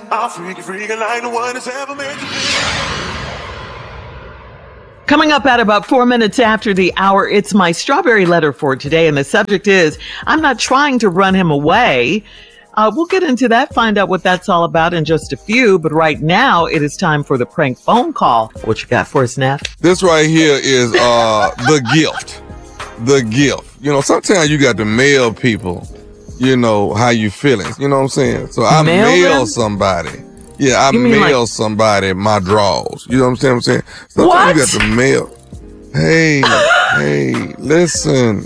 I'll freak you like no one has ever made you feel. Coming up at about 4 minutes after the hour, it's my strawberry letter for today. And the subject is, I'm not trying to run him away. We'll get into that, find out what that's all about in just a few. But right now, it is time for the prank phone call. What you got for us, Neff? This right here is the gift. The gift. You know, sometimes you got to mail people, you know, how you feeling. You know what I'm saying? So I mail somebody. Yeah, I mail somebody my drawers. You know what I'm saying? Sometimes you got to mail. Hey, listen,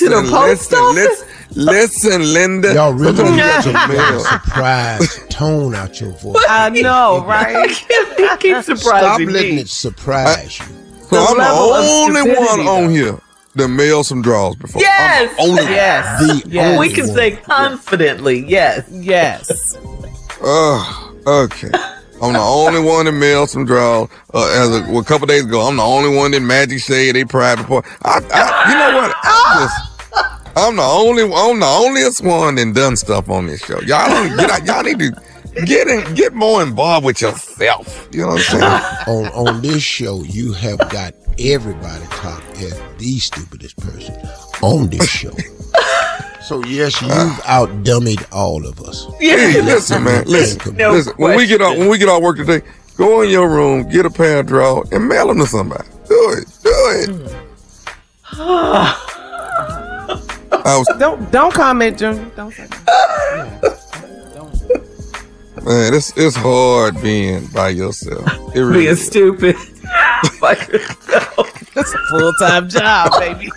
Linda. Y'all really get a surprise tone out your voice. I know, right? He keeps surprising Stop me. letting it surprise you. So I'm the only one on here that mailed some drawers before. Yes. I'm the only Yes. We can say confidently, yes. Okay. I'm the only one that mailed some drawers. A couple days ago, I'm the only one that Magic Shade they private part. You know what? I'm the onlyest one that done stuff on this show. Y'all need to get more involved with yourself. You know what I'm saying? On this show, you have got everybody talk as the stupidest person on this show. So yes, you've out-dummied all of us. Hey, listen, man. Listen. When we get off work today, go in your room, get a pair of drawers, and mail them to somebody. Do it. Don't comment, Junior. Don't say that. Man, it's hard being by yourself. It really Being stupid. By yourself. It's a full-time job, baby.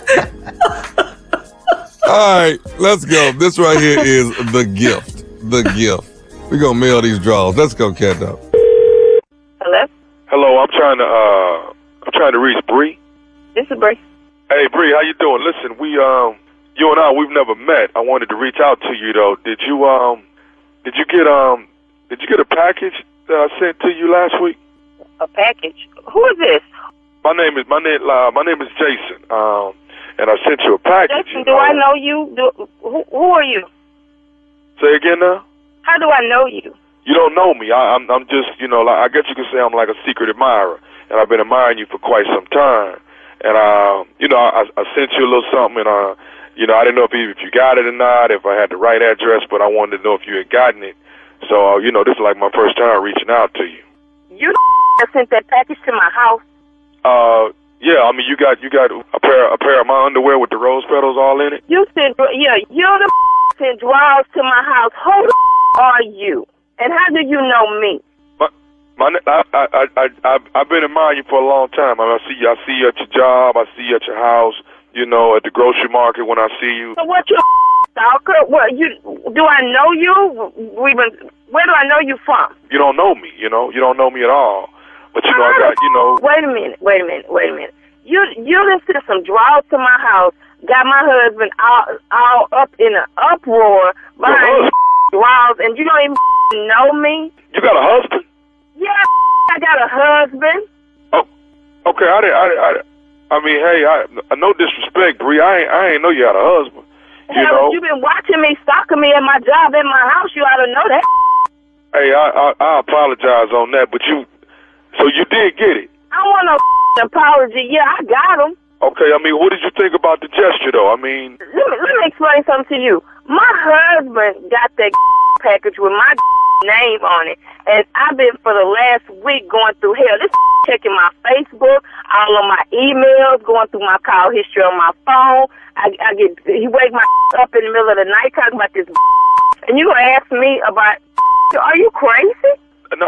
All right, let's go. This right here is the gift. The gift. We're gonna mail these drawers. Let's go, Cat Dog. Hello? Hello, I'm trying to reach Bree. This is Bree. Hey Bree, how you doing? Listen, you and I, we've never met. I wanted to reach out to you though. Did you get a package that I sent to you last week? A package? Who is this? My name is Jason. And I sent you a package. Jason, do I know you? Who are you? Say again now? How do I know you? You don't know me. I'm just, I guess you could say I'm like a secret admirer, and I've been admiring you for quite some time. And I sent you a little something, and I didn't know if you got it or not, if I had the right address, but I wanted to know if you had gotten it. So, this is like my first time reaching out to you. You sent that package to my house? Yeah, I mean, you got a pair of my underwear with the rose petals all in it. You sent sent drawers to my house. Who are you? And how do you know me? I've been admiring you for a long time. I see you at your job. I see you at your house. At the grocery market when I see you. So what, you stalker? What, do I know you? Where do I know you from? You don't know me, You don't know me at all. But, I got, Wait a minute. You done sent some drawers to my house, got my husband all up in an uproar behind drawers, and you don't even know me? You got a husband? Yeah, I got a husband. Oh, okay. I mean, hey, no disrespect, Bree. I ain't know you had a husband. Hell, you been watching me, stalking me at my job, at my house. You ought to know that. Hey, I apologize on that, but so you did get it? I want no apology. Yeah, I got him. Okay, I mean, what did you think about the gesture, though? I mean... Let me explain something to you. My husband got that package with my name on it, and I've been for the last week going through hell. This checking my Facebook, all of my emails, going through my call history on my phone. He wake my up in the middle of the night talking about this, and you gonna ask me about? Are you crazy? No,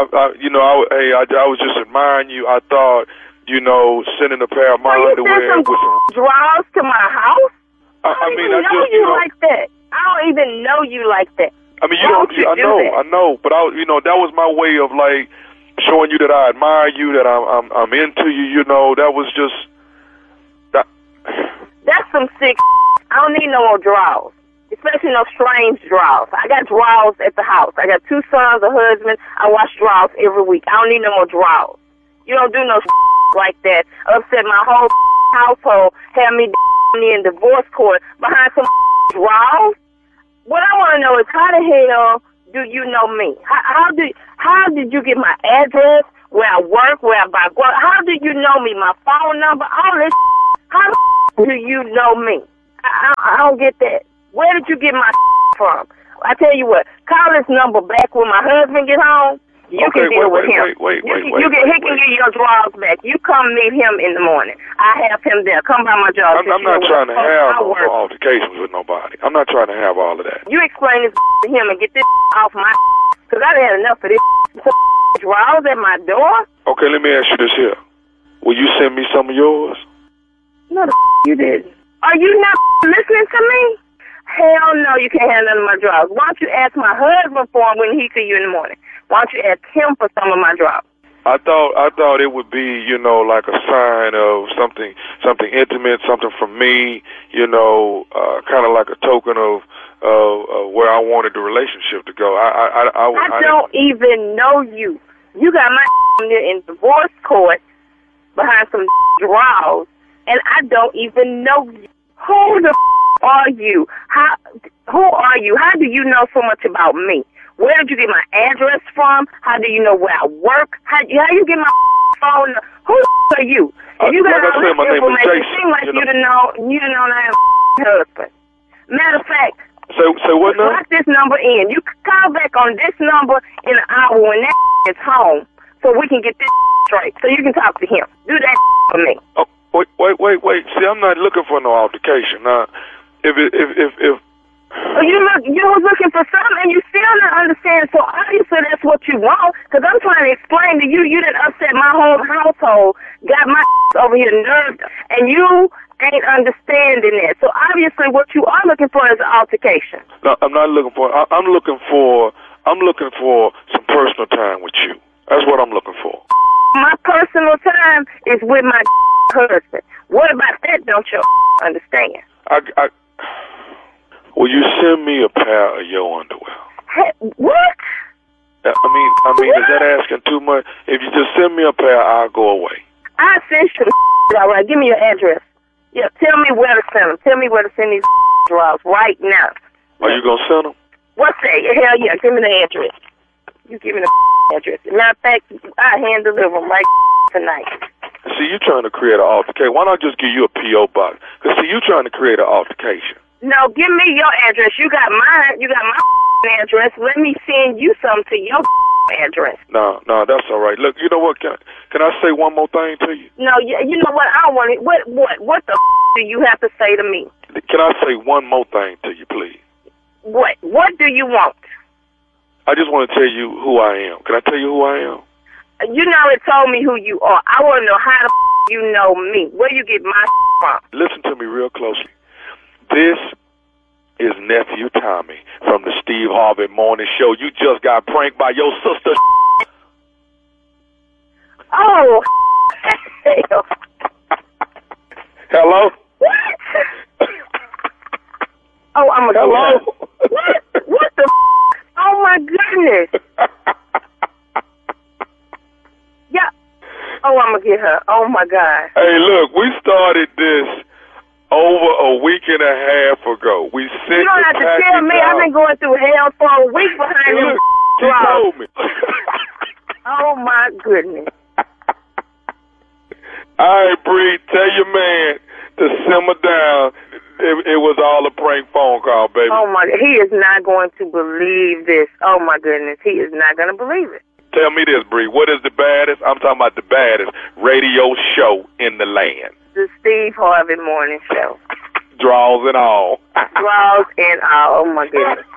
I was just admiring you. I thought, sending a pair of my underwear with some drawers to my house. I don't even know you like that. I don't even know you like that. I mean, I know, but that was my way of like showing you that I admire you, that I'm into you. That was just that. That's some sick. I don't need no more drawers. Especially no strange drawers. I got drawers at the house. I got 2 sons, a husband. I wash drawers every week. I don't need no more drawers. You don't do no like that. Upset my whole household. Have me in divorce court behind some drawers. What I want to know is how the hell do you know me? How did you get my address, where I work, where I buy groceries? How do you know me? My phone number, all this. How do you know me? I don't get that. Where did you get my from? I tell you what, call this number back when my husband get home. You can deal with him. He can get your drawers back. You come meet him in the morning. I have him there. Come by my job. I'm not trying to have no altercations with nobody. I'm not trying to have all of that. You explain this to him and get this off my because I done had enough of this drawers at my door. Okay, let me ask you this here. Will you send me some of yours? No, you didn't. Are you not listening to me? Hell no, you can't have none of my drawers. Why don't you ask my husband for them when he see you in the morning? Why don't you ask him for some of my drawers? I thought it would be, like a sign of something intimate, something from me, kind of like a token of where I wanted the relationship to go. I don't even know you. You got my in divorce court behind some drawers, and I don't even know you. Who the are you? Who are you? How do you know so much about me? Where did you get my address from? How do you know where I work? How you get my phone? Who are you? If you got all this information, it seems like you done know I am husband. Matter of fact, say what now? Lock this number in. You call back on this number in an hour when that is home, so we can get this straight. So you can talk to him. Do that for me. Oh, wait. See, I'm not looking for no altercation. Now, if you was looking for something and you still not understand, so obviously that's what you want, because I'm trying to explain to you, you done upset my whole household, got my over here nerved, and you ain't understanding that. So obviously what you are looking for is an altercation. No, I'm not looking for, I'm looking for some personal time with you. That's what I'm looking for. My personal time is with my husband. What about that don't you understand? Will you send me a pair of your underwear? Hey, what? I mean, is that asking too much? If you just send me a pair, I'll go away. I'll send you the all right. Give me your address. Yeah, tell me where to send them. Tell me where to send these drawers right now. Are you going to send them? What's that? Hell yeah, give me the address. You give me the address. Matter of fact, I hand deliver them right tonight. See, you trying to create an altercation. Why not just give you a P.O. box? Because, see, you trying to create an altercation. No, give me your address. You got mine. You got my address. Let me send you some to your address. No, that's all right. Look, you know what? Can I say one more thing to you? No, you know what? I don't want it. What the do you have to say to me? Can I say one more thing to you, please? What? What do you want? I just want to tell you who I am. Can I tell you who I am? You already told me who you are. I want to know how the you know me. Where you get my from? Listen to me real closely. This is Nephew Tommy from the Steve Harvey Morning Show. You just got pranked by your sister. Oh, hell. Hello? What? Oh, I'm a hello? What the Oh, my goodness. Yeah. Oh, I'm going to get her. Oh, my God. Hey, look, we started this over a week and a half ago. We sent You don't have to tell me. I've been going through hell for a week behind him. He told me. Oh, my goodness. All right, Bree, tell your man to simmer down. It was all a prank phone call, baby. Oh, my, he is not going to believe this. Oh, my goodness. He is not going to believe it. Tell me this, Bree. What is the baddest? I'm talking about the baddest radio show in the land. The Steve Harvey Morning Show. Draws and all. Draws and all. Oh, my goodness.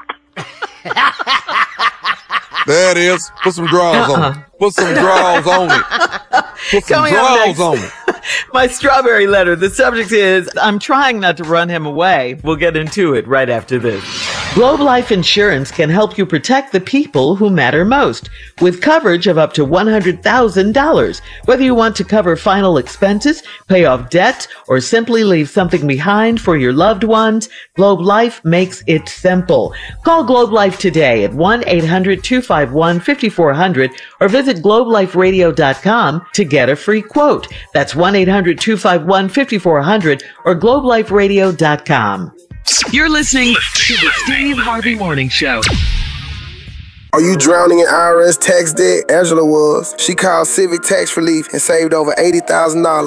There it is. Put some draws on it. Put some draws on it. Put some draws on it. My strawberry letter. The subject is, I'm trying not to run him away. We'll get into it right after this. Globe Life Insurance can help you protect the people who matter most with coverage of up to $100,000. Whether you want to cover final expenses, pay off debt, or simply leave something behind for your loved ones, Globe Life makes it simple. Call Globe Life today at 1-800-251-5400 or visit globeliferadio.com to get a free quote. That's 1-800-251-5400 or globeliferadio.com. You're listening to the Steve Harvey Morning Show. Are you drowning in IRS tax debt? Angela was. She called Civic Tax Relief and saved over $80,000.